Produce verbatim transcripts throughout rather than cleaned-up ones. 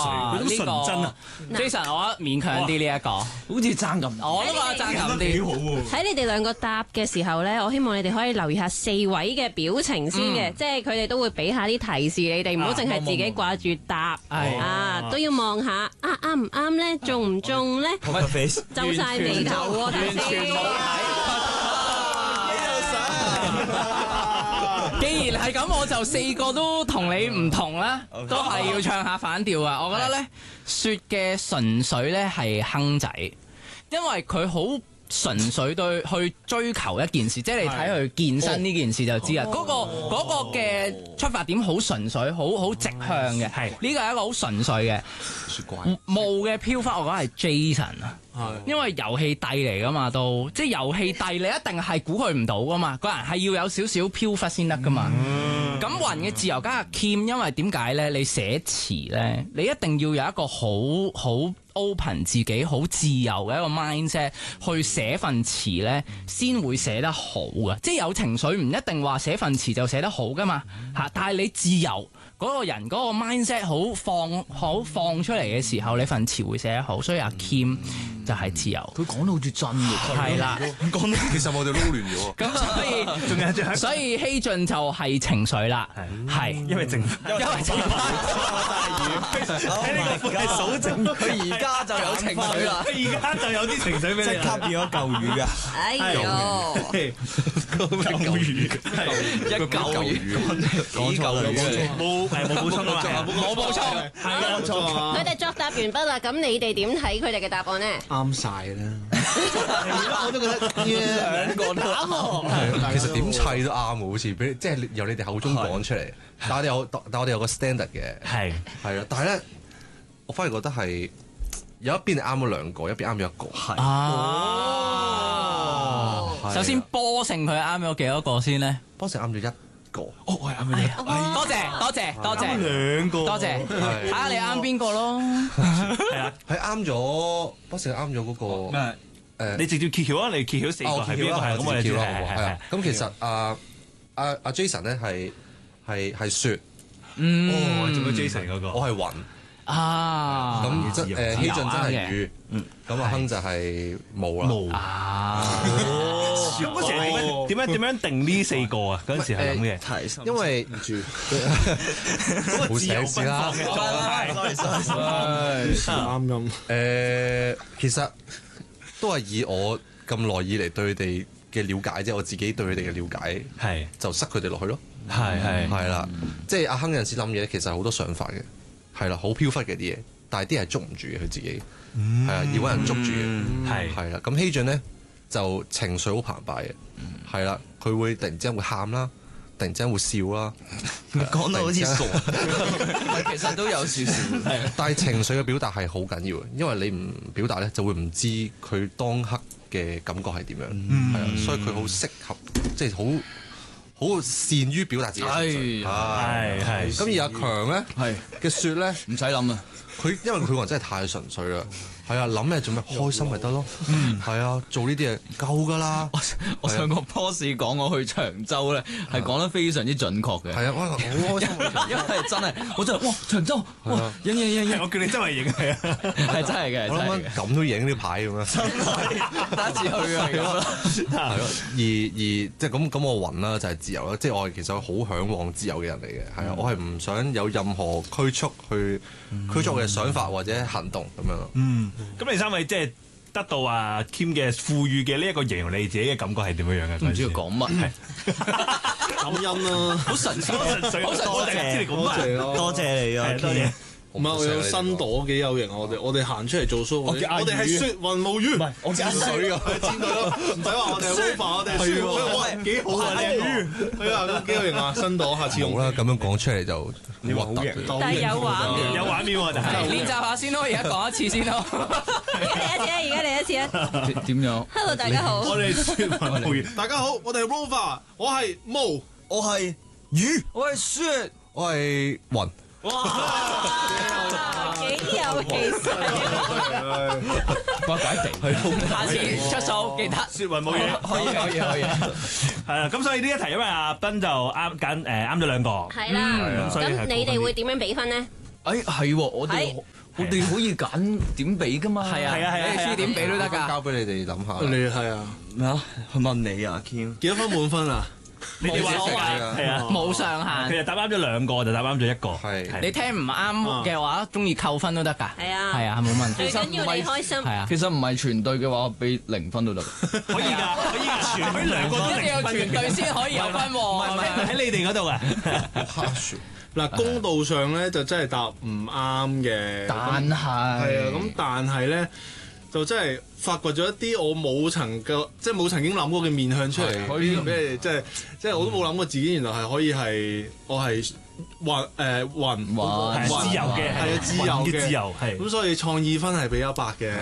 哇！ 好純真啊 ，Jason，我勉強啲呢一個， 好似爭咁， 我都覺得爭咁啲。 好喎。 喺你哋兩個答嘅時候咧，我希望你哋可以留意下四位嘅表情先嘅， 嗯即係佢哋都會俾下啲提示你哋，唔好淨係自己掛住答， 係啊都要望下啊啱唔啱咧，中唔中咧，皺晒眉頭喎， 完全冇睇。既然係咁，我就四個都同你唔同啦，都係要唱下反調啊！我覺得咧，雪嘅純粹咧係亨仔，因為佢好純粹對去追求一件事，即係你睇佢健身呢件事就知啦。嗰、個嗰、個嘅出發點好純粹，好好直向嘅。係呢個係一個好純粹嘅。 雪怪霧嘅飄忽，我覺得係 Jason 啊。因為遊戲帝嚟噶嘛，都即係遊戲帝，你一定係估佢唔到噶嘛，個人係要有少少飄忽先得噶嘛。咁雲嘅自由加阿 Kim，因為點解咧？你寫詞咧，你一定要有一個好好 open 自己、好自由嘅一個 mindset 去寫份詞咧，先會寫得好嘅。即係有情緒唔一定話寫份詞就寫得好噶嘛嚇，但係你自由。嗰個人嗰個 mindset 好放好放出嚟嘅時候，你份詞會寫得好，所以阿 Kim 就係自由。 佢講得好似真嘅， 係啦， 講得其實我哋撈亂咗。 咁所以仲有仲有， 所以希俊就係情緒啦，係因為剩因為情緒喺呢個係數剩， 佢而家就有情緒啦， 佢而家就有啲情緒俾你， 即刻變咗舊語㗎。 哎呦， 舊語係一舊語，幾舊語冇誒冇補充啊嘛， 冇補充， 係啊冇錯啊。 佢哋作答完畢啦，咁你哋點睇佢哋嘅答案呢？ 啱晒啦，我都覺得兩個都啱。 其實點砌都啱喎，好似俾即係由你哋口中講出嚟。但係我哋有但係我哋有個 standard 嘅， 係係啦。但係咧，我反而覺得係有一邊係啱咗兩個，一邊啱咗一個。係啊！首先波勝佢啱咗幾多個先咧？ 波成啱咗一個。 哦，我係啱嘅， 多謝多謝多謝兩個， 多謝，睇下你啱邊個咯。 係啊， 係啱咗，波成啱咗嗰個誒誒。 你直接揭曉啊！你揭曉四個係邊個？係咁我哋知啦，係啊。 咁其實阿阿阿 Jason 咧係係係雪， 哦，做咗 Jason 嗰個， 我係雲。 啊， 咁即誒希俊真係雨，咁阿亨就係霧啦。 冇啊！ 咁嗰時係點樣點樣點樣定呢四個啊？嗰陣時係諗嘅， 因為住冇寫字啦。 啱音。 誒，其實都係以我咁耐以嚟對佢哋嘅了解啫，我自己對佢哋嘅了解係就塞佢哋落去咯。 係係係啦，即係阿亨有陣時諗嘢，其實好多想法嘅，係啦，好飄忽嘅啲嘢，但係啲係捉唔住嘅佢自己，係啊，要揾人捉住嘅， 係係啦。咁希俊咧就情緒好澎湃嘅，係啦，佢會突然之間會喊啦，突然之間會笑啦， 講到好似傻， 其實都有少少， 但係情緒嘅表達係好緊要嘅，因為你唔表達咧，就會唔知佢當刻嘅感覺係點樣，係啊，所以佢好適合，即係好。好善於表達自己嘅情緒， 係係。 咁而阿強咧，係嘅雪咧， 唔使諗啊！ 佢因為佢個人真係太純粹啦，係啊，諗咩做咩，開心咪得咯，係啊，做呢啲嘢夠噶啦。 我上個 boss 講我去長洲咧，係講得非常之準確嘅。 係啊，我好開心， 因為真係，我真係哇長洲，哇影影影影， 我叫你周圍影係啊， 係真係嘅， 我真係嘅。 諗咁都影呢牌咁樣， 第一次去啊，咁啦。 係咯。而而即係咁咁，我暈啦就係自由啦，即係我係其實好嚮往自由嘅人嚟嘅，係啊，我係唔想有任何拘束去拘束我嘅想法或者行動咁樣咯。 嗯，咁你三位即係得到阿 Kim 嘅賦予嘅呢一個形容你自己嘅感覺係點樣樣嘅？ 唔知佢講乜， 感恩啦， 好純粹， 好純粹， 好純我哋知你講多謝乜？ 咯， 多謝你啊， 多謝。 唔係我有新朵幾有型啊！我哋我哋行出嚟做 show，我哋我哋係雪雲霧雨，唔係我戰水㗎，係戰隊咯，唔使話我哋係 Wolf，我哋係雪雲，幾好啊！係啊，咁幾有型啊！新朵，下次用好啦，咁樣講出嚟就你話好型， 但係有畫面， 有畫面喎，就係練習下先咯，而家講一次先咯。 而家嚟一次啊！而家嚟一次啊點樣？ ！Hello，大家好。 我哋雪雲霧雨， 大家好，我哋係 Wolf，我係霧， 我係魚，我係雪， 我係雲。 哇！幾有氣勢， 怪怪地， 下次出數記得。 雪雲霧雨， 可以可以可以。 係啦，咁所以呢一題因為阿斌就啱揀誒啱咗兩個， 係啦。 咁所以係咁你哋會點樣比分呢？ 誒係喎，我哋我哋可以揀點俾噶嘛。 係啊係啊，你哋輸點俾都得㗎。 交俾你哋諗下。 你係啊？ 咩啊？去問你啊，Kim。 幾多分滿分啊？ 你哋話係啊， 冇上限。 其實答啱咗兩個就答啱咗一個。係你聽唔啱嘅話，中意扣分都得㗎。 係啊， 係啊，冇問題。 最緊要你開心。 係啊， 其實唔係全對嘅話，俾零分都得。 可以㗎，可以㗎，全兩個都一定要全對先可以有分喎。 唔係喺你哋嗰度啊。 嗱，公道上咧就真係答唔啱嘅， 但係係啊，咁但係咧就真係發掘咗一啲我冇曾嘅，即係冇曾經諗過嘅面向出嚟，可以咩？即係即係我都冇諗過自己原來係可以係我係雲誒雲雲雲自由嘅， 係啊自由嘅自由係。 咁所以創意分係俾一百嘅。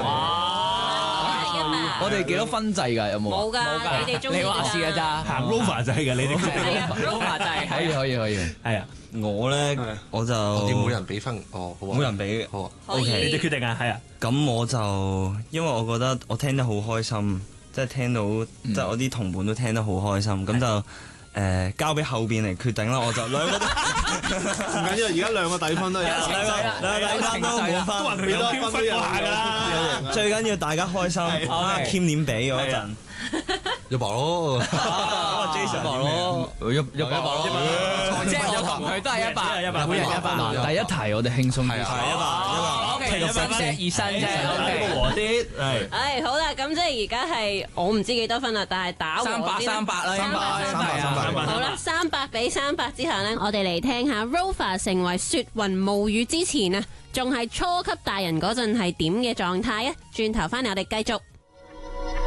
我哋幾多分制㗎？有冇？ 冇㗎，你哋中意你話事㗎咋？ 行 Rover 就係㗎，你哋係啊 ，Rover 就係可以可以可以。 係啊， 我咧我就要每人俾分，哦，好啊， 每人俾好啊可以你哋決定啊，係啊。 咁我就因為我覺得我聽得好開心，即係聽到即係我啲同伴都聽得好開心，咁就誒交俾後邊嚟決定啦。我就兩個都唔緊要，而家兩個底分都有， 兩個底分都冇分， 都話佢有標分下㗎啦。 最緊要大家開心。Kim 點俾嗰陣？ 一百咯 ，Jason 一百咯， 一一百咯， 即係我同佢都係一百， 一百， 每人一百。 嗱，第一題我哋輕鬆啲， 係一百， O K，新啫，熱身啫，O K。 和啲係。 唉，好啦，咁即係而家係我唔知幾多分啦，但係打和三百三百啦， 三百三百三百。 好啦，三百比三百之後呢，我哋嚟聽下 Rover 成為雪雲無語之前啊，仲係初級大人嗰陣係點嘅狀態啊？轉頭翻嚟我哋繼續。